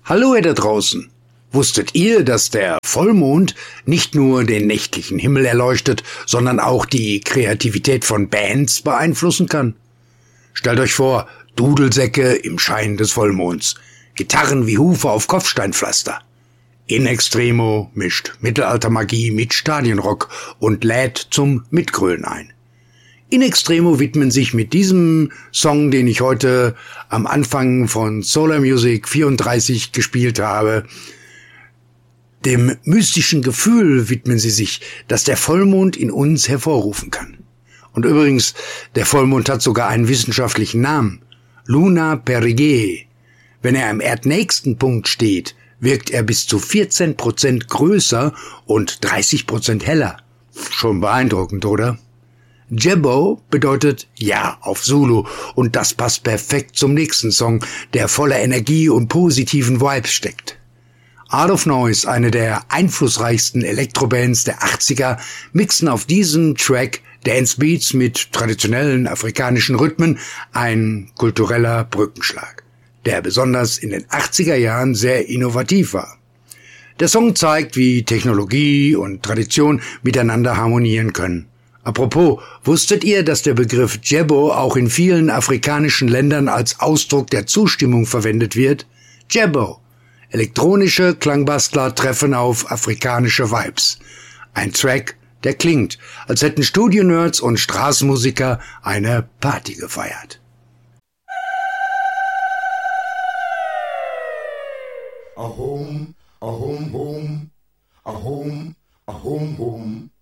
Hallo ihr da draußen! Wusstet ihr, dass der Vollmond nicht nur den nächtlichen Himmel erleuchtet, sondern auch die Kreativität von Bands beeinflussen kann? Stellt euch vor, Dudelsäcke im Schein des Vollmonds, Gitarren wie Hufe auf Kopfsteinpflaster. In Extremo mischt Mittelaltermagie mit Stadionrock und lädt zum Mitgrölen ein. In Extremo widmen sich mit diesem Song, den ich heute am Anfang von Solar Music 34 gespielt habe, dem mystischen Gefühl widmen sie sich, das der Vollmond in uns hervorrufen kann. Und übrigens, der Vollmond hat sogar einen wissenschaftlichen Namen. Luna Perigee. Wenn er am erdnächsten Punkt steht, wirkt er bis zu 14% größer und 30% heller. Schon beeindruckend, oder? Jebbo bedeutet Ja auf Zulu und das passt perfekt zum nächsten Song, der voller Energie und positiven Vibes steckt. Art of Noise, eine der einflussreichsten Elektrobands der 80er, mixen auf diesem Track Dancebeats mit traditionellen afrikanischen Rhythmen, ein kultureller Brückenschlag, der besonders in den 80er Jahren sehr innovativ war. Der Song zeigt, wie Technologie und Tradition miteinander harmonieren können. Apropos, wusstet ihr, dass der Begriff Jebbo auch in vielen afrikanischen Ländern als Ausdruck der Zustimmung verwendet wird? Jebbo. Elektronische Klangbastler treffen auf afrikanische Vibes. Ein Track, der klingt, als hätten Studio-Nerds und Straßenmusiker eine Party gefeiert. A home, home, a home, home.